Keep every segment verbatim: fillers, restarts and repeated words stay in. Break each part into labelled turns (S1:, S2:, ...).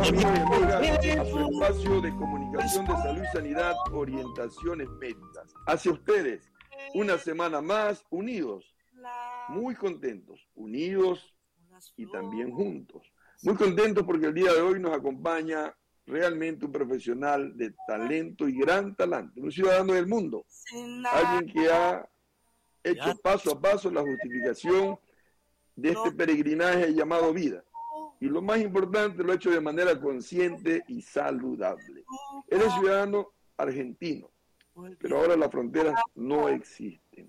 S1: Bienvenidos amigos y amigas a su espacio de comunicación de salud y sanidad, orientaciones médicas. Hacia ustedes, una semana más, unidos, muy contentos, unidos y también juntos. Muy contentos porque el día de hoy nos acompaña realmente un profesional de talento y gran talento, un ciudadano del mundo, alguien que ha hecho paso a paso la justificación de este peregrinaje llamado vida. Y lo más importante, lo ha hecho de manera consciente y saludable. Él es ciudadano argentino, pero ahora las fronteras no existen.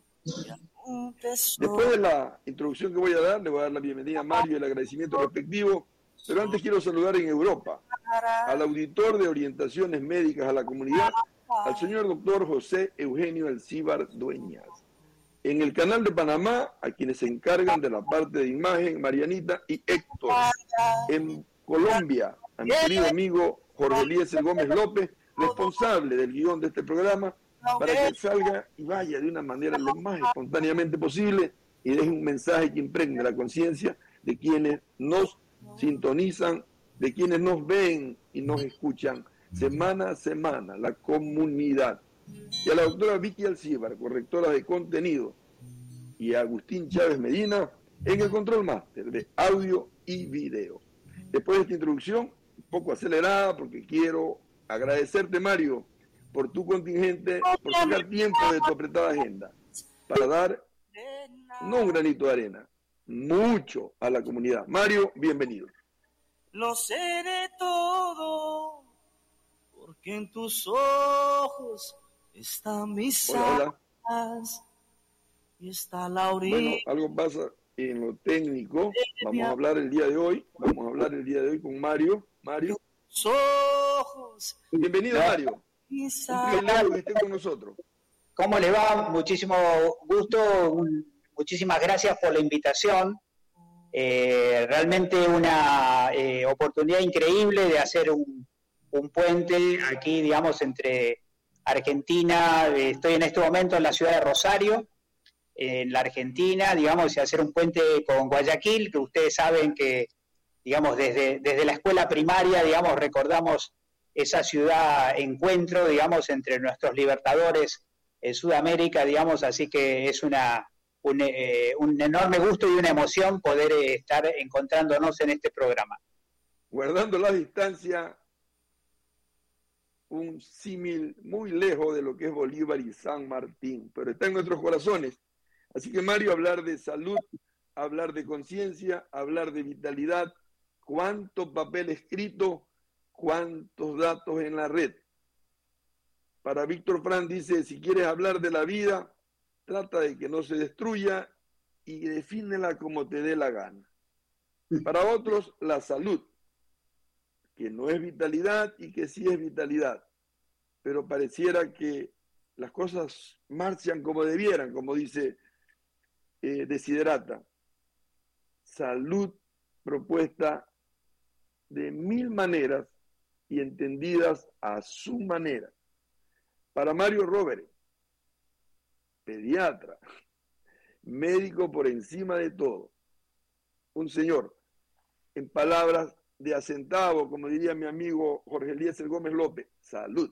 S1: Después de la introducción que voy a dar, le voy a dar la bienvenida a Mario y el agradecimiento respectivo, pero antes quiero saludar en Europa al auditor de orientaciones médicas a la comunidad, al señor doctor José Eugenio Alcíbar Dueñas. En el canal de Panamá, a quienes se encargan de la parte de imagen, Marianita y Héctor. En Colombia, a mi querido amigo Jorge Eliezer Gómez López, responsable del guión de este programa, para que salga y vaya de una manera lo más espontáneamente posible y deje un mensaje que impregne la conciencia de quienes nos sintonizan, de quienes nos ven y nos escuchan semana a semana, la comunidad. Y a la doctora Vicky Alcíbar, correctora de contenido, y a Agustín Chávez Medina en el control máster de audio y video. Después de esta introducción, un poco acelerada, porque quiero agradecerte, Mario, por tu contingente, por sacar tiempo de tu apretada agenda para dar, no un granito de arena, mucho a la comunidad. Mario, bienvenido.
S2: Lo sé de todo, porque en tus ojos están mis
S1: hola,
S2: alas y está la orilla.
S1: Bueno, algo pasa en lo técnico. Vamos a hablar el día de hoy. Vamos a hablar el día de hoy con Mario. Mario.
S2: Ojos.
S1: Bienvenido, Mario. Un privilegio que esté con nosotros.
S3: ¿Cómo le va? Muchísimo gusto. Muchísimas gracias por la invitación. Eh, realmente una eh, oportunidad increíble de hacer un, un puente aquí, digamos, entre Argentina. Eh, estoy en este momento en la ciudad de Rosario, en la Argentina, digamos, y hacer un puente con Guayaquil, que ustedes saben que, digamos, desde, desde la escuela primaria, digamos, recordamos esa ciudad encuentro, digamos, entre nuestros libertadores en Sudamérica, digamos, así que es una un, eh, un enorme gusto y una emoción poder eh, estar encontrándonos en este programa.
S1: Guardando la distancia, un símil muy lejos de lo que es Bolívar y San Martín, pero está en nuestros corazones. Así que, Mario, hablar de salud, hablar de conciencia, hablar de vitalidad, cuánto papel escrito, cuántos datos en la red. Para Víctor Frank dice, si quieres hablar de la vida, trata de que no se destruya y defínela como te dé la gana. Para otros, la salud, que no es vitalidad y que sí es vitalidad, pero pareciera que las cosas marchan como debieran, como dice eh, Desiderata. Salud propuesta de mil maneras y entendidas a su manera. Para Mario Rovere, pediatra, médico por encima de todo, un señor, en palabras de acentavo, como diría mi amigo Jorge Eliezer Gómez López, salud.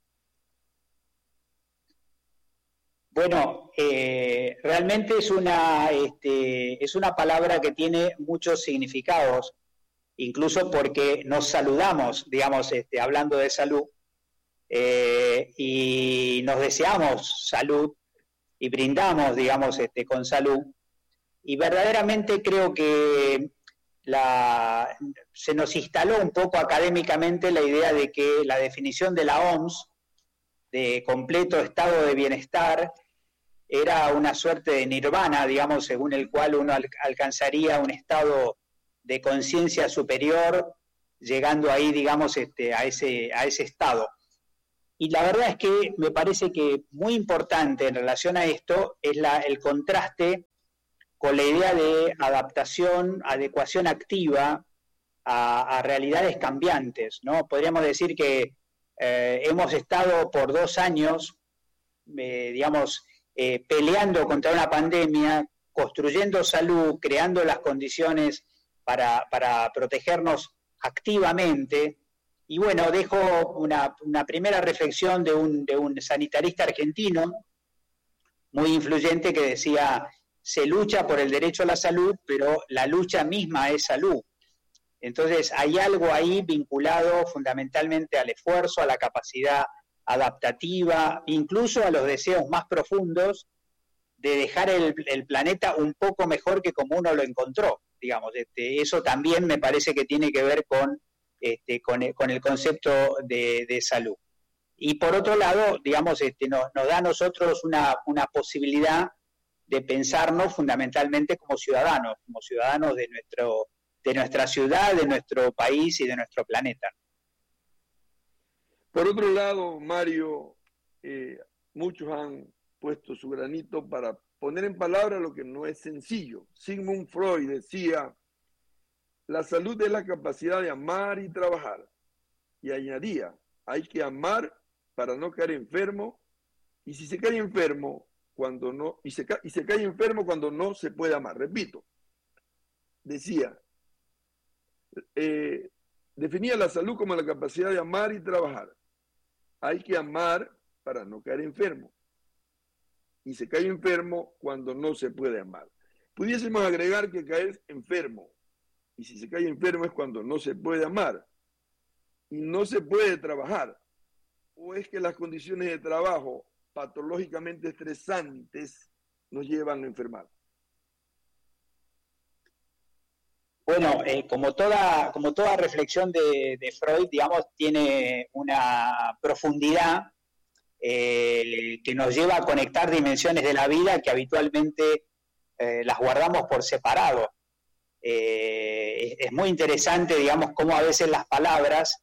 S3: Bueno, eh, realmente es una, este, es una palabra que tiene muchos significados, incluso porque nos saludamos, digamos, este, hablando de salud, eh, y nos deseamos salud y brindamos, digamos, este, con salud. Y verdaderamente creo que la, se nos instaló un poco académicamente la idea de que la definición de la O M S de completo estado de bienestar era una suerte de nirvana, digamos, según el cual uno al, alcanzaría un estado de conciencia superior, llegando ahí, digamos, este, a ese, a ese estado. Y la verdad es que me parece que muy importante en relación a esto es la, el contraste con la idea de adaptación, adecuación activa a, a realidades cambiantes, ¿no? Podríamos decir que eh, hemos estado por dos años, eh, digamos, eh, peleando contra una pandemia, construyendo salud, creando las condiciones para, para protegernos activamente. Y bueno, dejo una, una primera reflexión de un, de un sanitarista argentino muy influyente que decía: se lucha por el derecho a la salud, pero la lucha misma es salud. Entonces hay algo ahí vinculado fundamentalmente al esfuerzo, a la capacidad adaptativa, incluso a los deseos más profundos de dejar el, el planeta un poco mejor que como uno lo encontró, digamos. Este, eso también me parece que tiene que ver con, este, con, el, con el concepto de, de salud. Y por otro lado, digamos, este, nos, nos da a nosotros una, una posibilidad de pensarnos fundamentalmente como ciudadanos, como ciudadanos de, nuestro, de nuestra ciudad, de nuestro país y de nuestro planeta.
S1: Por otro lado, Mario, eh, muchos han puesto su granito para poner en palabras lo que no es sencillo. Sigmund Freud decía: la salud es la capacidad de amar y trabajar. Y añadía: hay que amar para no caer enfermo, y si se cae enfermo, cuando no, y se, ca, y se cae enfermo cuando no se puede amar. Repito, decía, eh, definía la salud como la capacidad de amar y trabajar. Hay que amar para no caer enfermo, y se cae enfermo cuando no se puede amar. Pudiésemos agregar que caer enfermo, y si se cae enfermo es cuando no se puede amar, y no se puede trabajar, o es que las condiciones de trabajo patológicamente estresantes nos llevan a enfermar.
S3: Bueno, eh, como toda como toda reflexión de, de Freud, digamos, tiene una profundidad eh, que nos lleva a conectar dimensiones de la vida que habitualmente eh, las guardamos por separado. Eh, es, es muy interesante, digamos, cómo a veces las palabras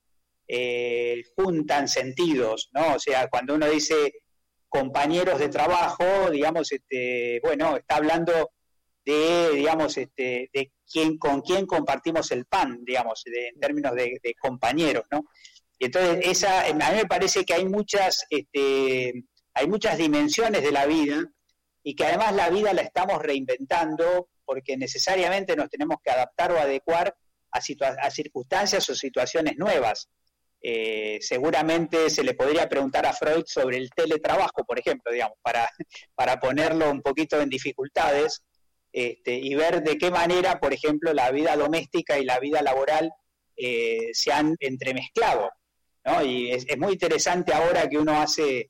S3: eh, juntan sentidos, ¿no? O sea, cuando uno dice compañeros de trabajo, digamos, este, bueno, está hablando de, digamos, este, de quién, con quién compartimos el pan, digamos, de, en términos de, de compañeros, ¿no? Y entonces, esa, a mí me parece que hay muchas, este, hay muchas dimensiones de la vida, y que además la vida la estamos reinventando, porque necesariamente nos tenemos que adaptar o adecuar a, situa- a circunstancias o situaciones nuevas. Eh, seguramente se le podría preguntar a Freud sobre el teletrabajo, por ejemplo, digamos, para, para ponerlo un poquito en dificultades, este, y ver de qué manera, por ejemplo, la vida doméstica y la vida laboral eh, se han entremezclado, ¿no? Y es, es muy interesante ahora que uno hace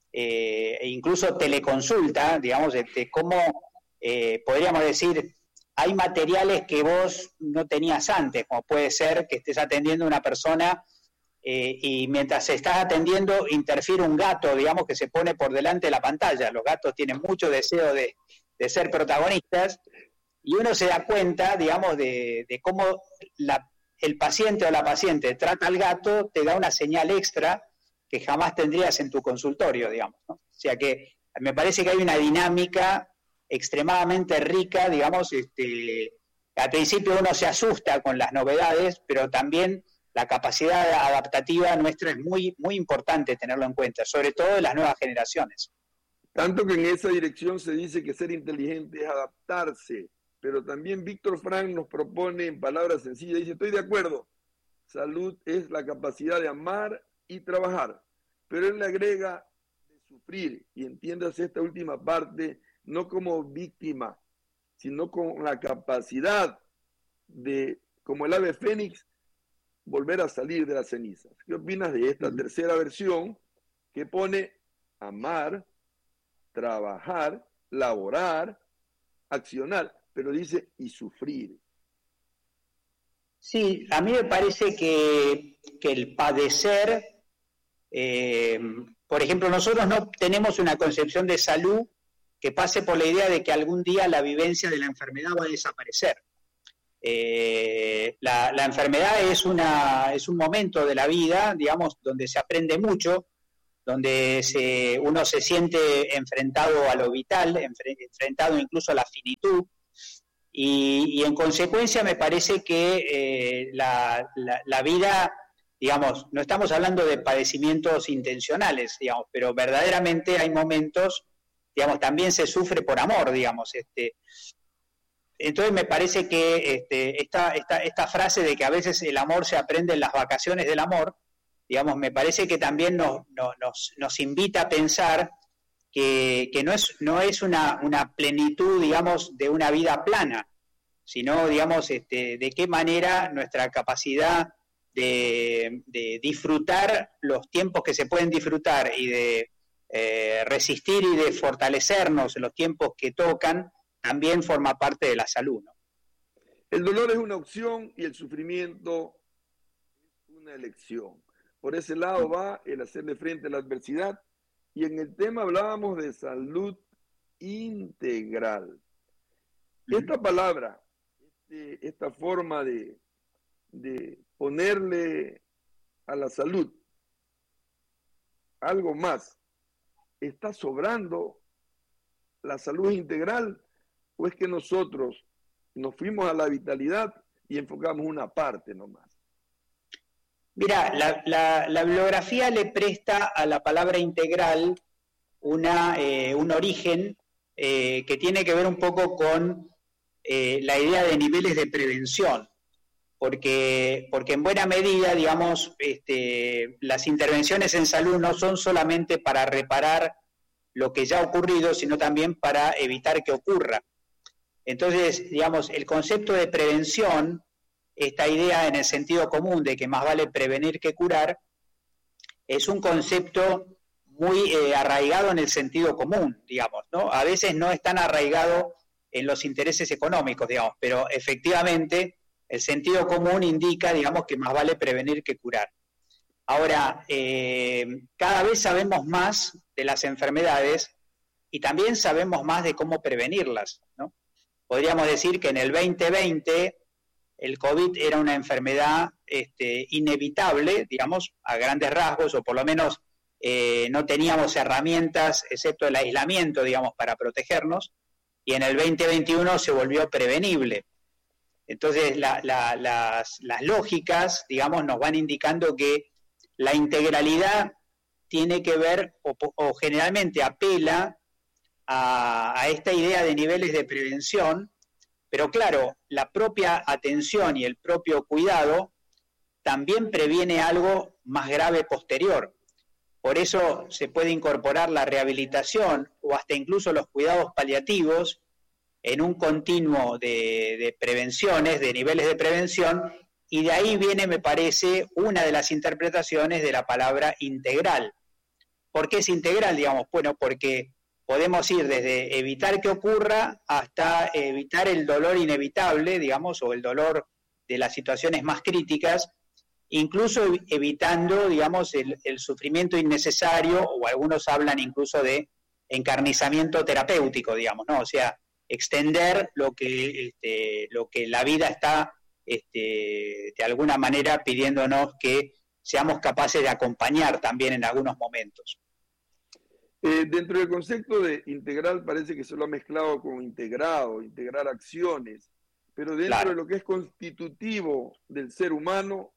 S3: eh, incluso teleconsulta, digamos, de, de cómo eh, podríamos decir, hay materiales que vos no tenías antes, como puede ser que estés atendiendo a una persona Eh, y mientras se está atendiendo interfiere un gato, digamos, que se pone por delante de la pantalla. Los gatos tienen mucho deseo de, de ser protagonistas, y uno se da cuenta, digamos, de, de cómo la, el paciente o la paciente trata al gato, te da una señal extra que jamás tendrías en tu consultorio, digamos, ¿no? O sea que me parece que hay una dinámica extremadamente rica, digamos, este, al principio uno se asusta con las novedades, pero también la capacidad adaptativa nuestra es muy, muy importante tenerlo en cuenta, sobre todo de las nuevas generaciones.
S1: Tanto que en esa dirección se dice que ser inteligente es adaptarse, pero también Víctor Frank nos propone en palabras sencillas, dice, estoy de acuerdo, salud es la capacidad de amar y trabajar, pero él le agrega de sufrir, y entiendas esta última parte, no como víctima, sino con la capacidad de, como el ave fénix, volver a salir de las cenizas. ¿Qué opinas de esta uh-huh. tercera versión que pone amar, trabajar, laborar, accionar, pero dice y sufrir?
S3: Sí, a mí me parece que, que el padecer, eh, por ejemplo, nosotros no tenemos una concepción de salud que pase por la idea de que algún día la vivencia de la enfermedad va a desaparecer. Eh, la, la enfermedad es, una, es un momento de la vida, digamos, donde se aprende mucho, donde se, uno se siente enfrentado a lo vital, enfrentado incluso a la finitud, y, y en consecuencia me parece que eh, la, la, la vida, digamos, no estamos hablando de padecimientos intencionales, digamos, pero verdaderamente hay momentos, digamos, también se sufre por amor, digamos, este entonces me parece que este, esta, esta, esta frase de que a veces el amor se aprende en las vacaciones del amor, digamos, me parece que también nos, nos, nos invita a pensar que, que no es, no es una, una plenitud, digamos, de una vida plana, sino, digamos, este, de qué manera nuestra capacidad de, de disfrutar los tiempos que se pueden disfrutar y de eh, resistir y de fortalecernos en los tiempos que tocan, también forma parte de la salud, ¿no?
S1: El dolor es una opción y el sufrimiento es una elección. Por ese lado va el hacerle frente a la adversidad. Y en el tema hablábamos de salud integral. Esta palabra, este, esta forma de, de ponerle a la salud algo más, ¿está sobrando la salud integral o es que nosotros nos fuimos a la vitalidad y enfocamos una parte nomás?
S3: Mira, la, la, la bibliografía le presta a la palabra integral una, eh, un origen eh, que tiene que ver un poco con eh, la idea de niveles de prevención, porque, porque en buena medida, digamos, este, las intervenciones en salud no son solamente para reparar lo que ya ha ocurrido, sino también para evitar que ocurra. Entonces, digamos, el concepto de prevención, esta idea en el sentido común de que más vale prevenir que curar, es un concepto muy eh, arraigado en el sentido común, digamos, ¿no? A veces no es tan arraigado en los intereses económicos, digamos, pero efectivamente el sentido común indica, digamos, que más vale prevenir que curar. Ahora, eh, cada vez sabemos más de las enfermedades y también sabemos más de cómo prevenirlas, ¿no? Podríamos decir que en el veinte veinte el COVID era una enfermedad este, inevitable, digamos, a grandes rasgos, o por lo menos eh, no teníamos herramientas, excepto el aislamiento, digamos, para protegernos, y en el veinte veintiuno se volvió prevenible. Entonces, la, la, las, las lógicas, digamos, nos van indicando que la integralidad tiene que ver, o, o generalmente apela a, a esta idea de niveles de prevención. Pero claro, la propia atención y el propio cuidado también previene algo más grave posterior. Por eso se puede incorporar la rehabilitación o hasta incluso los cuidados paliativos en un continuo de, de prevenciones, de niveles de prevención, y de ahí viene, me parece, una de las interpretaciones de la palabra integral. ¿Por qué es integral, digamos? Bueno, porque podemos ir desde evitar que ocurra hasta evitar el dolor inevitable, digamos, o el dolor de las situaciones más críticas, incluso evitando, digamos, el, el sufrimiento innecesario, o algunos hablan incluso de encarnizamiento terapéutico, digamos, ¿no? O sea, extender lo que, este, lo que la vida está, este, de alguna manera pidiéndonos que seamos capaces de acompañar también en algunos momentos.
S1: Eh, dentro del concepto de integral parece que se lo ha mezclado con integrado, integrar acciones, pero dentro claro. de lo que es constitutivo del ser humano,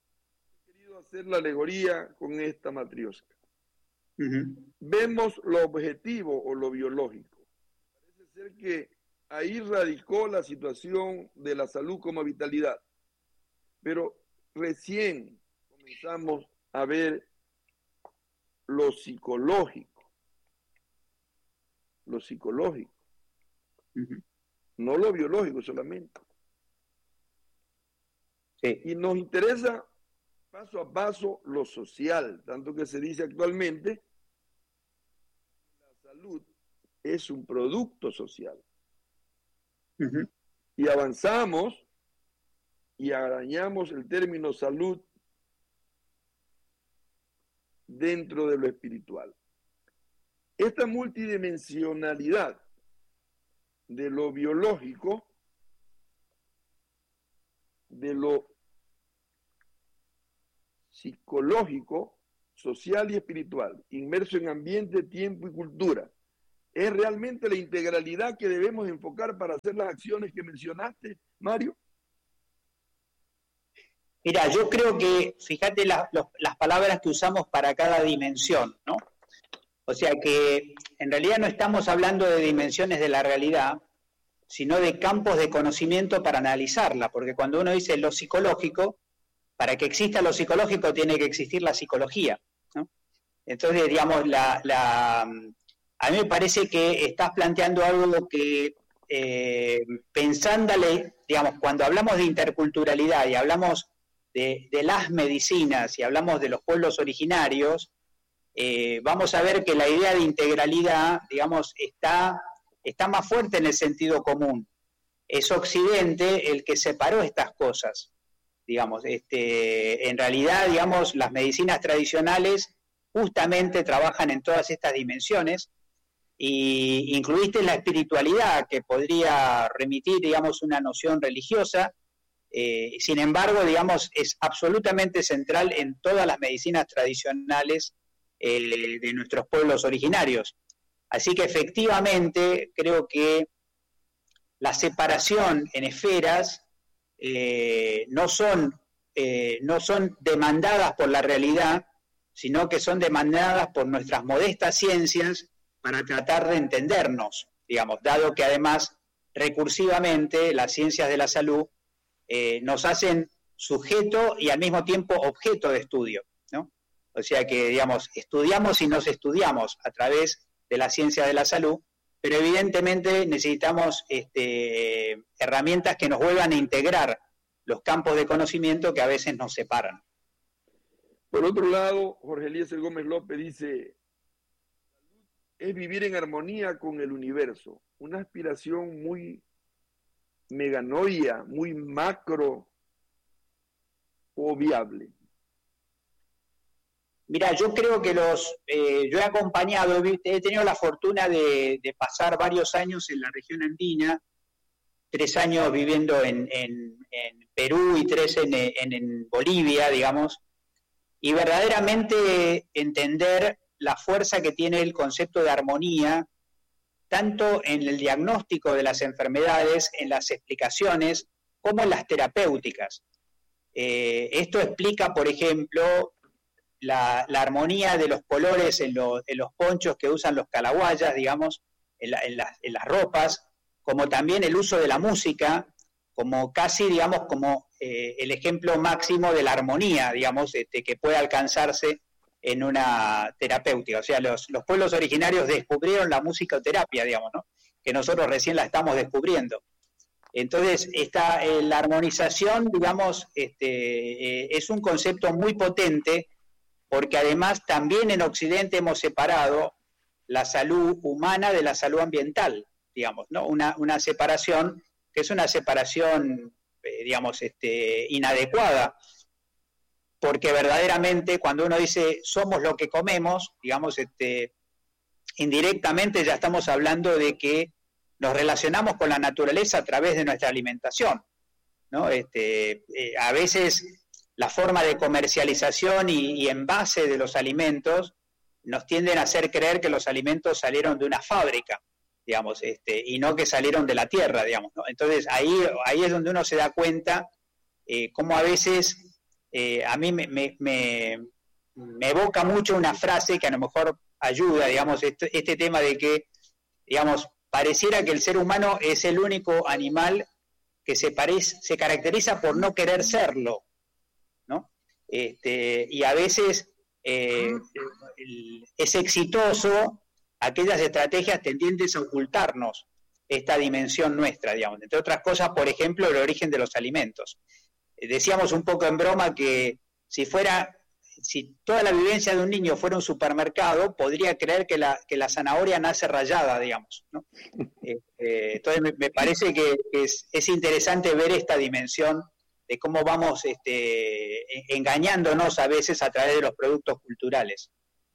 S1: he querido hacer la alegoría con esta matriosca. Uh-huh. Vemos lo objetivo o lo biológico. Parece ser que ahí radicó la situación de la salud como vitalidad, pero recién comenzamos a ver lo psicológico. Lo psicológico, uh-huh. no lo biológico solamente. Sí. Y nos interesa paso a paso lo social, tanto que se dice actualmente la salud es un producto social. Uh-huh. Y avanzamos y arañamos el término salud dentro de lo espiritual. Esta multidimensionalidad de lo biológico, de lo psicológico, social y espiritual, inmerso en ambiente, tiempo y cultura, ¿es realmente la integralidad que debemos enfocar para hacer las acciones que mencionaste, Mario?
S3: Mira, yo creo que, fíjate la, los, las palabras que usamos para cada dimensión, ¿no? O sea que en realidad no estamos hablando de dimensiones de la realidad, sino de campos de conocimiento para analizarla, porque cuando uno dice lo psicológico, para que exista lo psicológico tiene que existir la psicología, ¿no? Entonces, digamos, la, la, a mí me parece que estás planteando algo que, eh, pensándole, digamos, cuando hablamos de interculturalidad y hablamos de, de las medicinas y hablamos de los pueblos originarios, eh, vamos a ver que la idea de integralidad, digamos, está, está más fuerte en el sentido común. Es Occidente el que separó estas cosas, digamos. Este, en realidad, digamos, las medicinas tradicionales justamente trabajan en todas estas dimensiones, y incluiste la espiritualidad, que podría remitir, digamos, una noción religiosa. Eh, sin embargo, digamos, es absolutamente central en todas las medicinas tradicionales eh, de nuestros pueblos originarios. Así que efectivamente creo que la separación en esferas eh, no son, eh, no son demandadas por la realidad, sino que son demandadas por nuestras modestas ciencias para tratar de entendernos, digamos, dado que además recursivamente las ciencias de la salud eh, nos hacen sujeto y al mismo tiempo objeto de estudio, ¿no? O sea que, digamos, estudiamos y nos estudiamos a través de la ciencia de la salud, pero evidentemente necesitamos este, herramientas que nos vuelvan a integrar los campos de conocimiento que a veces nos separan.
S1: Por otro lado, Jorge Eliezer Gómez López dice: es vivir en armonía con el universo, una aspiración muy meganoia, muy macro o viable.
S3: Mira, yo creo que los, eh, yo he acompañado, he tenido la fortuna de, de pasar varios años en la región andina, tres años viviendo en, en, en Perú y tres en, en, en Bolivia, digamos, y verdaderamente entender la fuerza que tiene el concepto de armonía, tanto en el diagnóstico de las enfermedades, en las explicaciones, como en las terapéuticas. Eh, esto explica, por ejemplo, la, la armonía de los colores en, lo, en los ponchos que usan los calahuayas, digamos, en, la, en, la, en las ropas, como también el uso de la música, como casi, digamos, como eh, el ejemplo máximo de la armonía, digamos, este, que puede alcanzarse en una terapéutica. O sea, los, los pueblos originarios descubrieron la musicoterapia, digamos, ¿no? Que nosotros recién la estamos descubriendo. Entonces, esta, eh, la armonización, digamos, este, eh, es un concepto muy potente, porque además también en Occidente hemos separado la salud humana de la salud ambiental, digamos, ¿no? Una, una separación que es una separación, eh, digamos, este, inadecuada, porque verdaderamente cuando uno dice somos lo que comemos, digamos, este, indirectamente ya estamos hablando de que nos relacionamos con la naturaleza a través de nuestra alimentación, ¿no? Este, eh, a veces la forma de comercialización y, y envase de los alimentos nos tienden a hacer creer que los alimentos salieron de una fábrica, digamos, este, y no que salieron de la tierra, digamos, ¿no? Entonces ahí, ahí es donde uno se da cuenta eh, cómo a veces eh, a mí me, me, me, me evoca mucho una frase que a lo mejor ayuda, digamos, este, este tema de que, digamos, pareciera que el ser humano es el único animal que se, parece, se caracteriza por no querer serlo, ¿no? Este, y a veces eh, es exitoso aquellas estrategias tendientes a ocultarnos esta dimensión nuestra, digamos. Entre otras cosas, por ejemplo, el origen de los alimentos. Decíamos un poco en broma que si fuera, si toda la vivencia de un niño fuera un supermercado, podría creer que la, que la zanahoria nace rayada, digamos, ¿no? Eh, eh, entonces me, me parece que es, es interesante ver esta dimensión de cómo vamos este, engañándonos a veces a través de los productos culturales.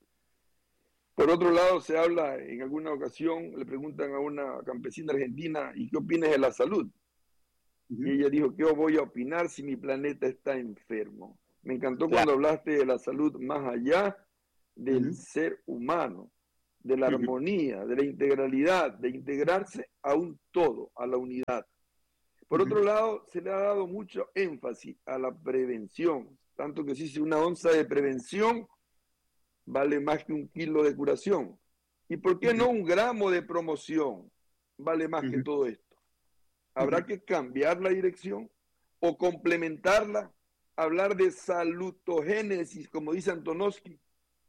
S1: Por otro lado, se habla, en alguna ocasión, le preguntan a una campesina argentina, ¿y qué opinas de la salud? Uh-huh. Y ella dijo, ¿qué voy a opinar si mi planeta está enfermo? Me encantó claro. cuando hablaste de la salud más allá del uh-huh. ser humano, de la uh-huh. armonía, de la integralidad, de integrarse a un todo, a la unidad. Por uh-huh. otro lado, se le ha dado mucho énfasis a la prevención, tanto que se dice una onza de prevención vale más que un kilo de curación. ¿Y por qué uh-huh. no un gramo de promoción vale más uh-huh. que todo esto? ¿Habrá que cambiar la dirección o complementarla? Hablar de salutogénesis, como dice Antonovsky.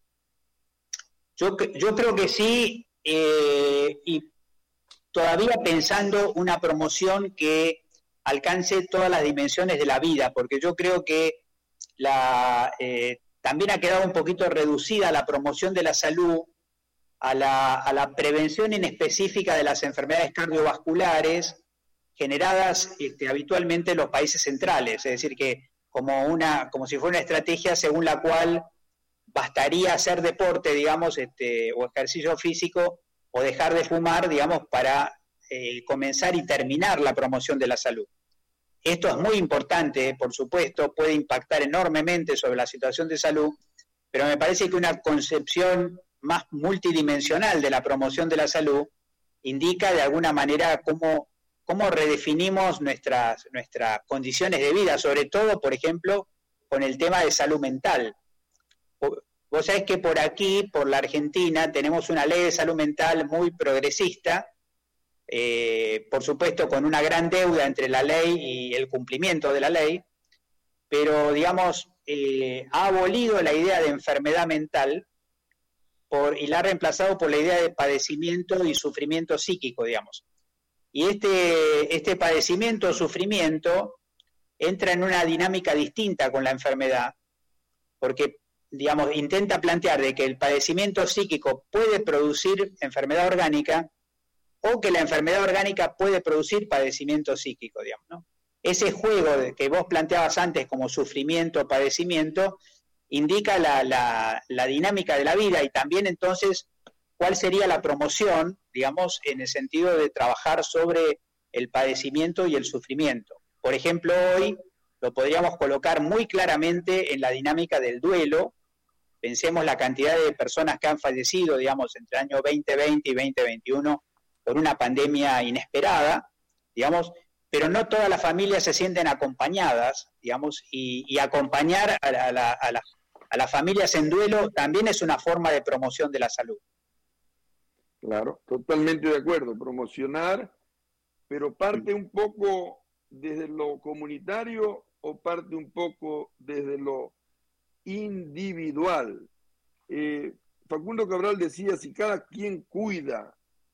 S3: Yo, yo creo que sí, eh, y todavía pensando una promoción que alcance todas las dimensiones de la vida, porque yo creo que la, eh, también ha quedado un poquito reducida la promoción de la salud a la, a la prevención inespecífica de las enfermedades cardiovasculares generadas este, habitualmente en los países centrales, es decir, que como, una, como si fuera una estrategia según la cual bastaría hacer deporte, digamos, este, o ejercicio físico, o dejar de fumar, digamos, para eh, comenzar y terminar la promoción de la salud. Esto es muy importante, por supuesto, puede impactar enormemente sobre la situación de salud, pero me parece que una concepción más multidimensional de la promoción de la salud indica de alguna manera cómo, cómo redefinimos nuestras, nuestras condiciones de vida, sobre todo, por ejemplo, con el tema de salud mental. Vos sabés que por aquí, por la Argentina, tenemos una ley de salud mental muy progresista, eh, por supuesto con una gran deuda entre la ley y el cumplimiento de la ley, pero digamos, eh, ha abolido la idea de enfermedad mental por, y la ha reemplazado por la idea de padecimiento y sufrimiento psíquico, digamos. Y este, este padecimiento o sufrimiento entra en una dinámica distinta con la enfermedad, porque digamos, intenta plantear de que el padecimiento psíquico puede producir enfermedad orgánica o que la enfermedad orgánica puede producir padecimiento psíquico, digamos, ¿no? Ese juego de que vos planteabas antes como sufrimiento o padecimiento indica la, la, la dinámica de la vida y también entonces cuál sería la promoción, digamos, en el sentido de trabajar sobre el padecimiento y el sufrimiento. Por ejemplo, hoy lo podríamos colocar muy claramente en la dinámica del duelo. Pensemos la cantidad de personas que han fallecido, digamos, entre el año veinte veinte y veinte veintiuno por una pandemia inesperada, digamos, pero no todas las familias se sienten acompañadas, digamos, y, y acompañar a, la, a, la, a, la, a las familias en duelo también es una forma de promoción de la salud.
S1: Claro, totalmente de acuerdo, promocionar, pero parte un poco desde lo comunitario o parte un poco desde lo individual. Eh, Facundo Cabral decía, si cada quien cuida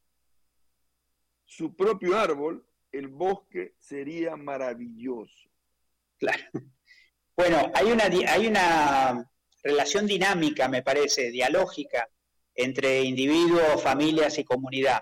S1: su propio árbol, el bosque sería maravilloso.
S3: Claro. Bueno, hay una, hay una relación dinámica, me parece, dialógica, entre individuos, familias y comunidad.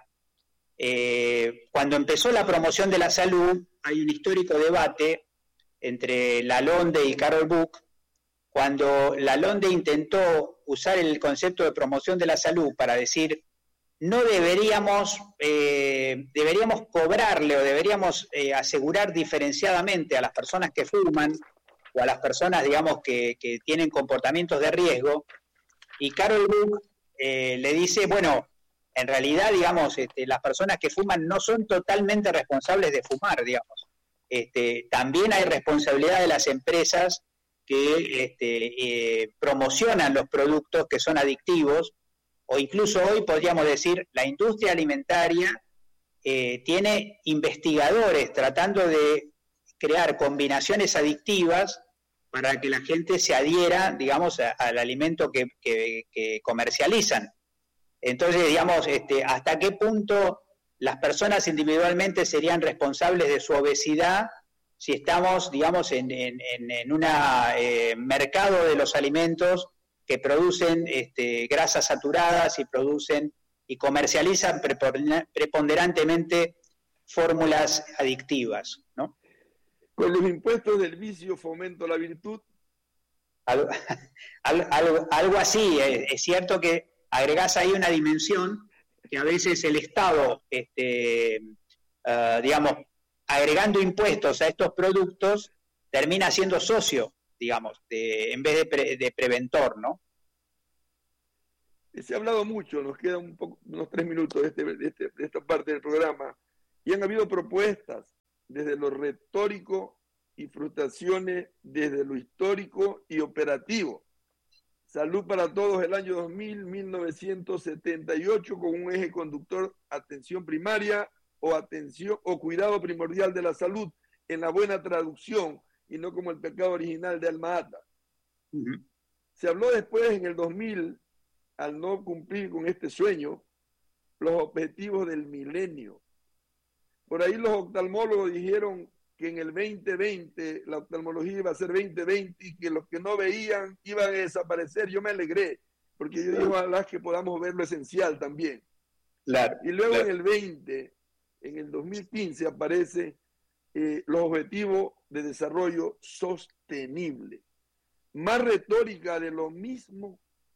S3: Eh, cuando empezó la promoción de la salud, hay un histórico debate entre Lalonde y Carol Buch, cuando Lalonde intentó usar el concepto de promoción de la salud para decir no deberíamos, eh, deberíamos cobrarle o deberíamos eh, asegurar diferenciadamente a las personas que fuman o a las personas, digamos, que, que tienen comportamientos de riesgo, y Carol Buch eh, le dice, bueno, en realidad, digamos, este, las personas que fuman no son totalmente responsables de fumar, digamos. Este, también hay responsabilidad de las empresas que este, eh, promocionan los productos que son adictivos, o incluso hoy podríamos decir, la industria alimentaria eh, tiene investigadores tratando de crear combinaciones adictivas para que la gente se adhiera, digamos, a, al alimento que, que, que comercializan. Entonces, digamos, este, ¿hasta qué punto las personas individualmente serían responsables de su obesidad si estamos, digamos, en, en, en un eh, mercado de los alimentos que producen este, grasas saturadas y producen y comercializan preponderantemente fórmulas adictivas, ¿no?
S1: Con los impuestos del vicio fomento la virtud.
S3: Algo, algo, algo así, es, es cierto que agregás ahí una dimensión que a veces el Estado, este, uh, digamos, agregando impuestos a estos productos, termina siendo socio, digamos, de, en vez de, pre, de preventor, ¿no?
S1: Se ha hablado mucho, nos quedan un poco, unos tres minutos de, este, de, este, de esta parte del programa, y han habido propuestas desde lo retórico y frustraciones desde lo histórico y operativo. Salud para Todos el año dos mil, mil novecientos setenta y ocho, con un eje conductor, atención primaria, o atención o cuidado primordial de la salud en la buena traducción y no como el pecado original de Alma Ata. Uh-huh. Se habló después en el dos mil, al no cumplir con este sueño, los objetivos del milenio. Por ahí los oftalmólogos dijeron que en el veinte veinte la oftalmología iba a ser veinte veinte y que los que no veían iban a desaparecer. Yo me alegré, porque yo digo, ojalá que podamos ver lo esencial también.
S3: Claro,
S1: y luego
S3: claro.
S1: en el veinte, en el dos mil quince aparece eh, los objetivos de desarrollo sostenible. Más retórica de lo mismo.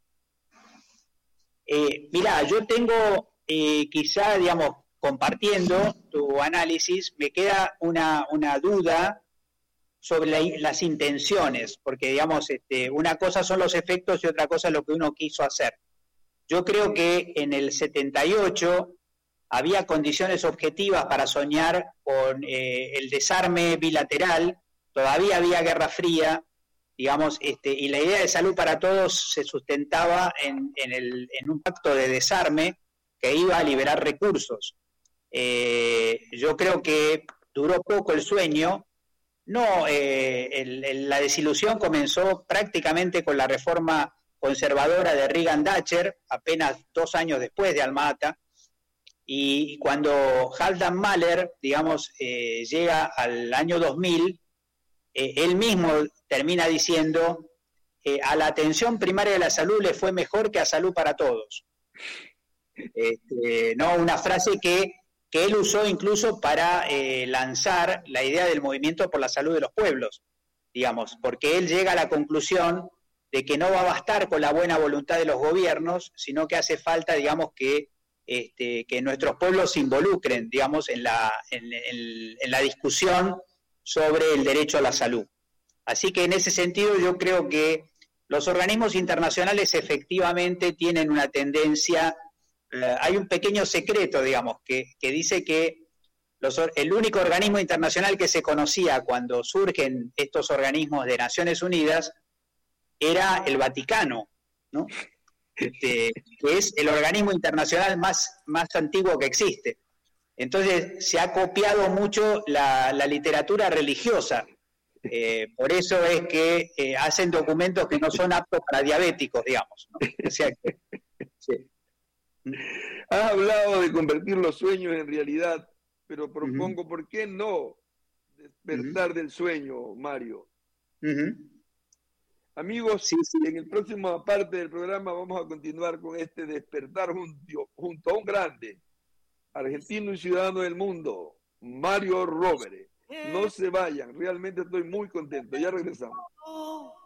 S3: Eh, mira, yo tengo eh, quizá, digamos, compartiendo tu análisis, me queda una, una duda sobre la, las intenciones, porque, digamos, este, una cosa son los efectos y otra cosa es lo que uno quiso hacer. Yo creo que en el setenta y ocho había condiciones objetivas para soñar con eh, el desarme bilateral, todavía había Guerra Fría, digamos, este, y la idea de salud para todos se sustentaba en, en, el, en un pacto de desarme que iba a liberar recursos. Eh, yo creo que duró poco el sueño. No, eh, el, el, la desilusión comenzó prácticamente con la reforma conservadora de Reagan-Thatcher, apenas dos años después de Alma Ata, y cuando Haldan Mahler, digamos, eh, llega al año dos mil, eh, él mismo termina diciendo, eh, a la atención primaria de la salud le fue mejor que a salud para todos. Este, no, una frase que, que él usó incluso para eh, lanzar la idea del movimiento por la salud de los pueblos, digamos, porque él llega a la conclusión de que no va a bastar con la buena voluntad de los gobiernos, sino que hace falta, digamos, que, este, que nuestros pueblos se involucren, digamos, en la, en, en, en la discusión sobre el derecho a la salud. Así que en ese sentido yo creo que los organismos internacionales efectivamente tienen una tendencia, eh, hay un pequeño secreto, digamos, que, que dice que los, el único organismo internacional que se conocía cuando surgen estos organismos de Naciones Unidas era el Vaticano, ¿no? Este, que es el organismo internacional más, más antiguo que existe. Entonces se ha copiado mucho la, la literatura religiosa. Eh, por eso es que eh, hacen documentos que no son aptos para diabéticos, digamos, ¿no? O sea que, sí.
S1: Has hablado de convertir los sueños en realidad, pero propongo, uh-huh. ¿por qué no despertar uh-huh. del sueño, Mario?
S3: Uh-huh.
S1: Amigos, sí, sí. En el próximo parte del programa vamos a continuar con este despertar junto, junto a un grande, argentino y ciudadano del mundo, Mario Rovere. No se vayan, realmente estoy muy contento. Ya regresamos.